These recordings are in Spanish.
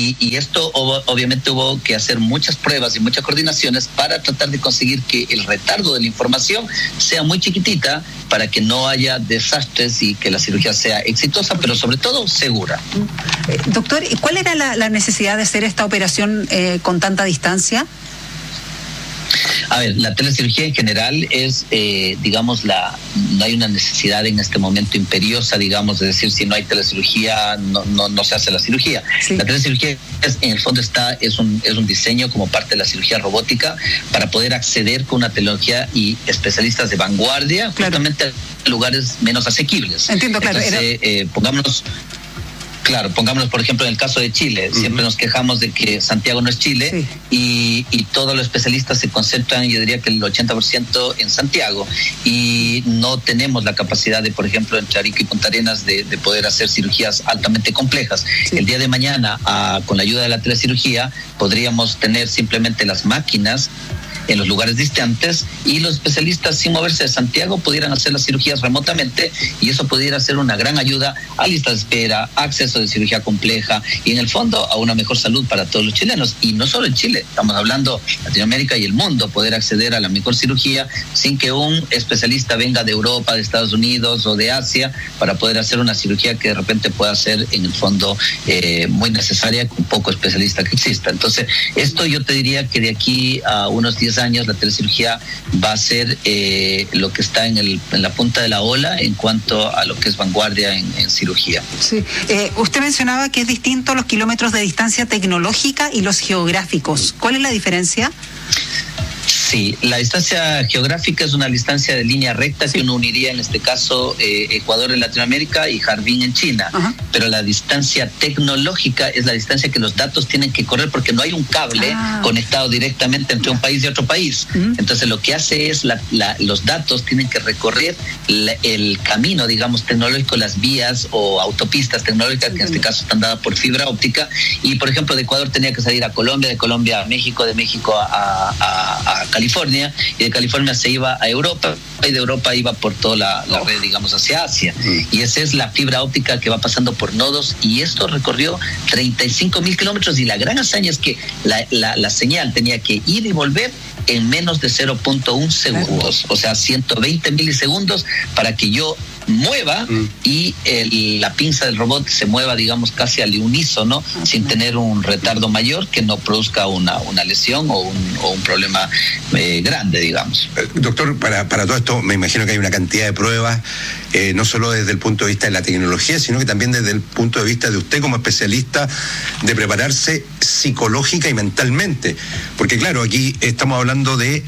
Y esto obviamente hubo que hacer muchas pruebas y muchas coordinaciones para tratar de conseguir que el retardo de la información sea muy chiquitita para que no haya desastres y que la cirugía sea exitosa, pero sobre todo segura. Doctor, ¿cuál era la necesidad de hacer esta operación con tanta distancia? A ver, la telecirugía en general es, no hay una necesidad en este momento imperiosa, digamos, de decir si no hay telecirugía, no se hace la cirugía. Sí. La telecirugía en el fondo es un diseño como parte de la cirugía robótica para poder acceder con una tecnología y especialistas de vanguardia, claro, justamente a lugares menos asequibles. Entiendo, claro. Entonces, pongámonos por ejemplo en el caso de Chile. Siempre nos quejamos de que Santiago no es Chile, sí, y todos los especialistas se concentran, yo diría que el 80% en Santiago, y no tenemos la capacidad de, por ejemplo, en Arica y Punta Arenas de poder hacer cirugías altamente complejas. Sí. El día de mañana, con la ayuda de la telecirugía, podríamos tener simplemente las máquinas en los lugares distantes y los especialistas, sin moverse de Santiago, pudieran hacer las cirugías remotamente, y eso pudiera ser una gran ayuda a listas de espera, acceso de cirugía compleja y en el fondo a una mejor salud para todos los chilenos. Y no solo en Chile, estamos hablando Latinoamérica y el mundo, poder acceder a la mejor cirugía sin que un especialista venga de Europa, de Estados Unidos o de Asia para poder hacer una cirugía que de repente pueda ser en el fondo muy necesaria con poco especialista que exista. Entonces, esto yo te diría que de aquí a unos 10 años la telecirugía va a ser lo que está en la punta de la ola en cuanto a lo que es vanguardia en cirugía. Sí. Usted mencionaba que es distinto los kilómetros de distancia tecnológica y los geográficos. ¿Cuál es la diferencia? Sí, la distancia geográfica es una distancia de línea recta, sí, que uno uniría en este caso Ecuador en Latinoamérica y Harbin en China. Ajá. Pero la distancia tecnológica es la distancia que los datos tienen que correr porque no hay un cable conectado directamente entre un país y otro país. Entonces lo que hace es los datos tienen que recorrer el camino, digamos, tecnológico, las vías o autopistas tecnológicas, que en este caso están dadas por fibra óptica, y por ejemplo de Ecuador tenía que salir a Colombia, de Colombia a México, de México a California, y de California se iba a Europa, y de Europa iba por toda la red, digamos, hacia Asia. Y esa es la fibra óptica que va pasando por nodos, y esto recorrió 35,000 kilómetros, y la gran hazaña es que la señal tenía que ir y volver en menos de 0.1 segundos, o sea, 120 milisegundos para que yo mueva y la pinza del robot se mueva, digamos, casi al unísono, sin tener un retardo mayor que no produzca una lesión o un problema grande, digamos. Doctor, para todo esto me imagino que hay una cantidad de pruebas, no solo desde el punto de vista de la tecnología, sino que también desde el punto de vista de usted como especialista, de prepararse psicológica y mentalmente, porque claro, aquí estamos hablando de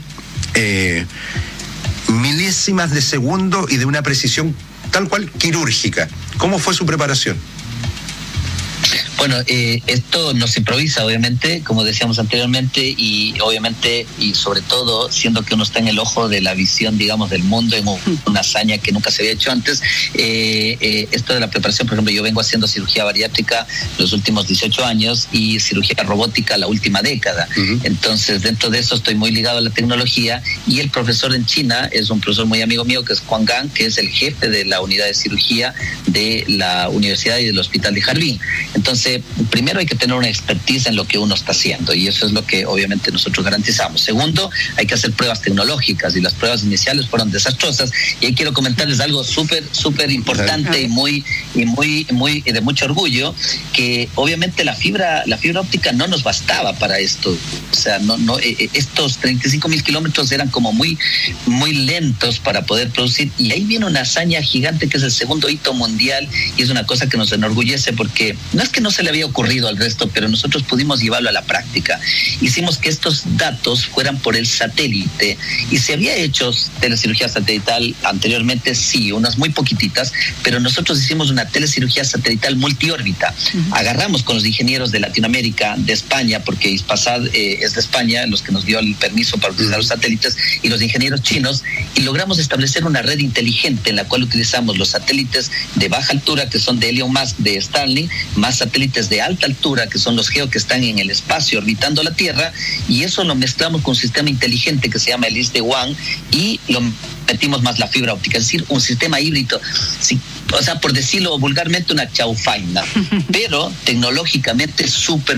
milésimas de segundo y de una precisión tal cual quirúrgica. ¿Cómo fue su preparación? Bueno, esto no se improvisa, obviamente, como decíamos anteriormente, y obviamente, y sobre todo, siendo que uno está en el ojo de la visión, digamos, del mundo, en una hazaña que nunca se había hecho antes, esto de la preparación, por ejemplo, yo vengo haciendo cirugía bariátrica los últimos 18 años y cirugía robótica la última década. Entonces, dentro de eso estoy muy ligado a la tecnología, y el profesor en China es un profesor muy amigo mío, que es Juan Gang, que es el jefe de la unidad de cirugía de la universidad y del hospital de Harbin. Entonces, primero hay que tener una expertise en lo que uno está haciendo, y eso es lo que obviamente nosotros garantizamos. Segundo, hay que hacer pruebas tecnológicas, y las pruebas iniciales fueron desastrosas, y ahí quiero comentarles algo súper importante y muy de mucho orgullo, que obviamente la fibra óptica no nos bastaba para esto. O sea, estos 35,000 kilómetros eran como muy lentos para poder producir, y ahí viene una hazaña gigante que es el segundo hito mundial, y es una cosa que nos enorgullece, porque no es que no se le había ocurrido al resto, pero nosotros pudimos llevarlo a la práctica. Hicimos que estos datos fueran por el satélite, y se había hecho telecirugía satelital anteriormente, sí, unas muy poquititas, pero nosotros hicimos una telecirugía satelital multiórbita. Agarramos con los ingenieros de Latinoamérica, de España, porque Ispasad es de España, los que nos dio el permiso para utilizar los satélites, y los ingenieros chinos, y logramos establecer una red inteligente en la cual utilizamos los satélites de baja altura, que son de Elon Musk, de Starlink, más satélites de alta altura, que son los GEO, que están en el espacio orbitando la Tierra, y eso lo mezclamos con un sistema inteligente que se llama el ISDE-WAN, y lo metimos más la fibra óptica, es decir, un sistema híbrido, o sea, por decirlo vulgarmente, una chaufaina, pero tecnológicamente súper